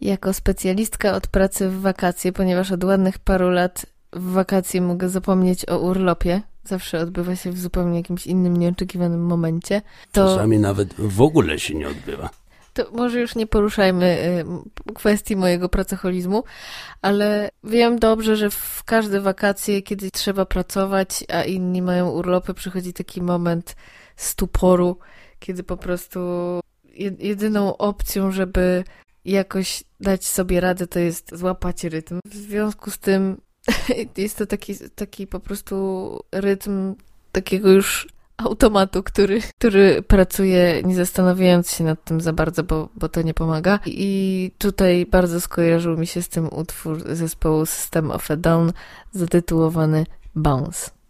Jako specjalistka od pracy w wakacje, ponieważ od ładnych paru lat w wakacje mogę zapomnieć o urlopie, zawsze odbywa się w zupełnie jakimś innym, nieoczekiwanym momencie, to czasami nawet w ogóle się nie odbywa. To może już nie poruszajmy kwestii mojego pracoholizmu, ale wiem dobrze, że w każde wakacje, kiedy trzeba pracować, a inni mają urlopy, przychodzi taki moment stuporu, kiedy po prostu jedyną opcją, żeby jakoś dać sobie radę, to jest złapać rytm. W związku z tym jest to taki po prostu rytm takiego już automatu, który pracuje nie zastanawiając się nad tym za bardzo, bo to nie pomaga. I tutaj bardzo skojarzył mi się z tym utwór zespołu System of a Down zatytułowany Bounce.